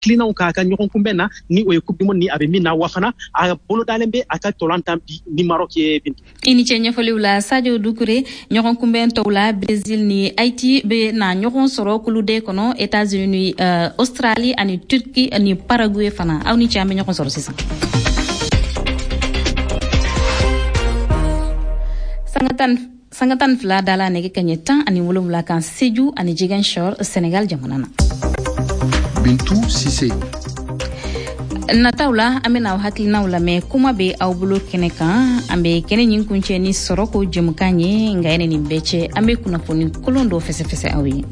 hakilinaw ka ɲɔgɔn kunbɛn na ni o ye coupe du monde ni a bɛ min na wa fana a bolo dalen bɛ a ka tolantan bi ni Maroc ye Bintu. I ni cɛ ɲɛfɔliw la Sadio Doucouré ɲɔgɔn kunbɛn tɔw la Brésil ni Haïti bɛ na ɲɔgɔn sɔrɔ kulude kɔnɔ États-Unis ni Australie ani Turquie ani Paraguay fana aw ni cɛ an bɛ ɲɔgɔn sɔrɔ sisan. Sangatan fila dala nege kanye 10 ani 7 kan Sédhiou ani Ziguinchor Sénégal jamana na. Bintu Cissé. Nataw la an bɛna aw hakilinaw lamɛn kuma bɛ aw bolo kɛnɛ kan an bɛ kɛnɛ ɲin kuncɛ ni sɔrɔ ko jɛmukan ye nka yɛrɛ nin bɛɛ cɛ an bɛ kunnafoni kolon dɔw fɛsɛfɛsɛ aw ye.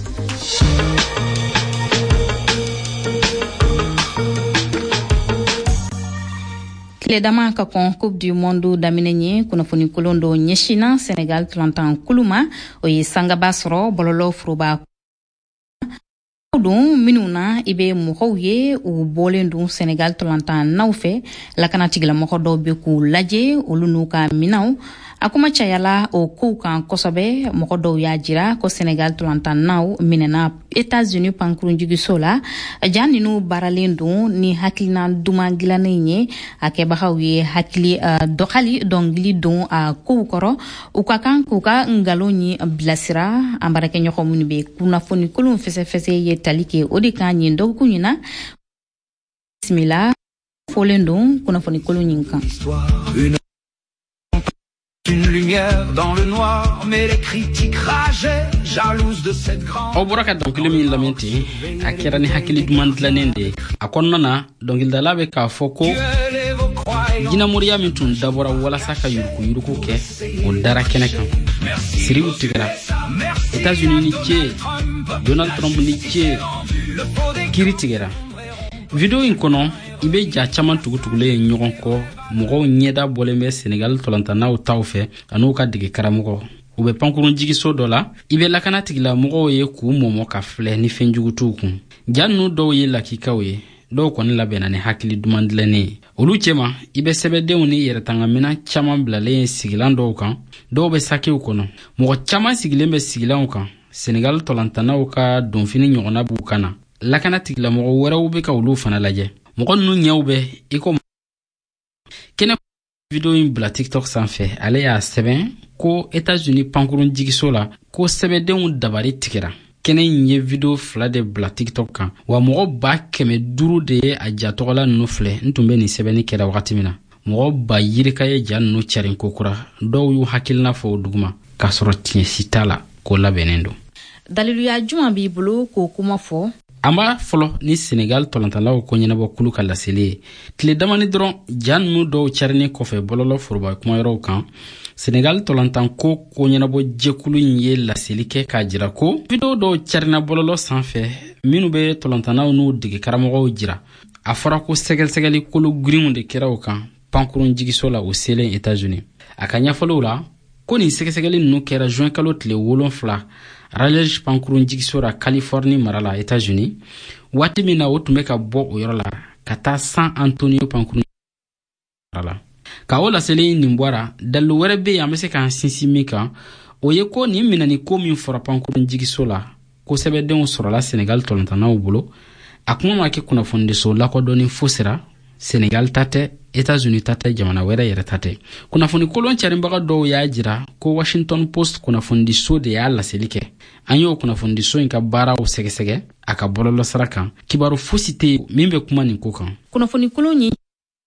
Tile dama ka kɔn Coupe du Monde daminɛ ye kunnafoni kolon dɔ ɲɛsina Sénégal tolantan kulu ma o ye sangaba sɔrɔ bɔlɔlɔ foroba don minnu na i bɛ mɔgɔw ye u bɔlen don Sénégal tolantan naw fɛ lakanatigilamɔgɔ dɔw bɛ k'u lajɛ olu n'u ka minɛnw a kuma cayala o kow kan kosɛbɛ mɔgɔ dɔw y'a jira ko Sénégal tolantan naw minɛna États-Unis pankurunjigiso la ja ninnu baaralen don ni hakilina duman dilannen ye a kɛbagaw ye hali dɔnkili don a kow kɔrɔ u ka kan k'u ka ngalon ye bilasira an baarakɛɲɔgɔn minnu bɛ kunnafoni kolon fɛsɛfɛsɛ ye tali kɛ o de kan ɲin dɔgɔkun ɲin na bisimila fɔlen don kunnafoni kolon ɲin kan. Une lumière dans le noir, mais les critiques rageaient, jalouses de cette grande... Aw bɔra ka dɔnkili min lamɛn ten a kɛra ni hakili duman dilannen de a kɔnɔna na dɔnkilidala bɛ k'a fɔ ko jinɛmoriya min tun dabɔra walasa ka yuruku kɛ o dara kɛnɛ kan siriw tigɛra États-Unis ni ce Donald Trump ni ce kiri tigɛra video in kɔnɔ i bɛ ja caman tugutugulen ye ɲɔgɔn kɔ mɔgɔw ɲɛda bɔlen bɛ Sénégal tolantanaw taw fɛ an'u ka dege karamɔgɔ u bɛ pankurun jigiso dɔ la i bɛ lakana tigila mɔgɔw ye k'u mɔmɔ ka filɛ ni fɛnjugu t'u kun ja ninnu dɔw ye lakikaw ye dɔw kɔni labɛnna ni hakili duman dilannen ye olu cɛma i bɛ sɛbɛdenw ni yɛrɛtangamina caman bilalen ye sigilan dɔw kan dɔw bɛ sakew kɔnɔ mɔgɔ caman sigilen bɛ sigilanw kan Sénégal tolantanaw ka donfini ɲɔgɔnna b'u kan na lakana tigilamɔgɔ wɛrɛw bɛ ka olu fana lajɛ mɔgɔ ninnu ɲɛw bɛ i ko kɛnɛ video in bila TikTok sanfɛ ale y'a sɛbɛn ko États-Unis pankurun jigiso la ko sɛbɛdenw dabari tigɛra kɛnɛ in ye video 2 de bila TikTok kan wa mɔgɔ 500,000 de ye a jatɔgɔla ninnu filɛ n tun bɛ nin sɛbɛnni kɛra wagati min na mɔgɔ 10 yirika ye ja ninnu carin kokura dɔw y'u hakilina fɔ o duguma k'a sɔrɔ tiɲɛ si t'a la ko labɛnnen don daliluya juman b'i bolo k'o kuma fɔ an b'a fɔlɔ ni Sénégal tolantalaw ko ɲɛnabɔ kulu ka laseli ye tile damani dɔrɔn ja ninnu dɔw carinni kɔfɛ bɔlɔlɔ foroba kumayɔrɔw kan Sénégal tolantan ko ɲɛnabɔ jɛkulu in ye laseli kɛ k'a jira ko video dɔw carina bɔlɔlɔ sanfɛ minnu bɛ tolantanaw n'u dege karamɔgɔw jira a fɔra ko sɛgɛsɛgɛli kolo girinw de kɛra o kan pankurun jigiso la o selen États-Unis a ka ɲɛfɔliw la ko nin sɛgɛsɛgɛli ninnu kɛra juin kalo tile 7 Raleigh pankurun jigiso la Californie mara la États-Unis waati min na o tun bɛ ka bɔ o yɔrɔ la ka taa San Antonio pankurun mara la ka o laseli nin bɔra dalilu wɛrɛ bɛ yen an bɛ se k'an sinsin min kan o ye ko nin minɛni ko min fɔra pankurun jigiso la ko sɛbɛdenw sɔrɔla Sénégal tolantanaw bolo a kuma ma kɛ kunnafonidiso lakodɔnni fosira Sénégal ta tɛ États-Unis ta tɛ jamana wɛrɛ yɛrɛ ta tɛ kunnafoni kolon carinbaga dɔw y'a jira ko Washington Post kunnafonidiso de y'a laseli kɛ an y'o kunnafonidiso in ka baaraw sɛgɛsɛgɛ a ka bɔlɔlɔ sira kan kibaru fosi tɛ min bɛ kuma nin ko kan kunnafoni kolon ye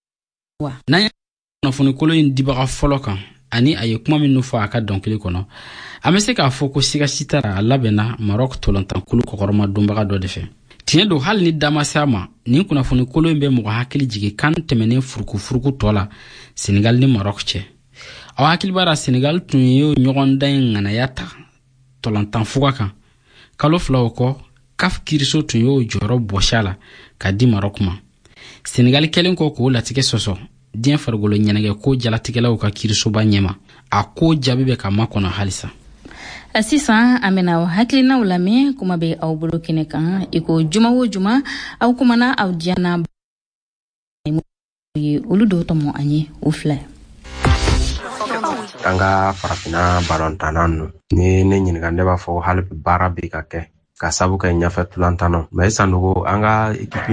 wa n'an ye kunnafoni kolon in dibaga fɔlɔ kan ani a ye kuma min fɔ a ka dɔnkili kɔnɔ an bɛ se k'a fɔ ko siga si tara a labɛnna Maroc tolantankulu kɔkɔrɔma donbaga dɔ de fɛ tiɲɛ don hali ni dama se a ma nin kunnafoni kolon in bɛ mɔgɔ hakili jigin kan tɛmɛnen furuku tɔ la Sénégal ni Maroc cɛ aw hakili b'a la Sénégal tun ye ɲɔgɔndan in ŋanaya ta tolantan fuga kan kalo 2 o kɔ CAF kiriso tun y'o jɔyɔrɔ bɔsi a la ka di Maroc ma Sénégal kɛlen kɔ k'o latigɛ sɔsɔ diɲɛ farikolo ɲɛnɛgɛ ko jalatigɛlaw ka kirisoba ɲɛma a ko jaabi bɛ ka makɔnɔ halisa sisan an bɛna aw hakilinaw lamɛn kuma bɛ aw bolo kɛnɛ kan i ko juma o juma aw kumana aw diyanna olu dɔw tɔmɔ an ye o fila an ka farafina balontanna ninnu ni ne ɲininka ne b'a fɔ hali baara bɛ ka kɛ ka sabu kɛ ɲɛfɛ tulantannɔ mais Sanogo an ka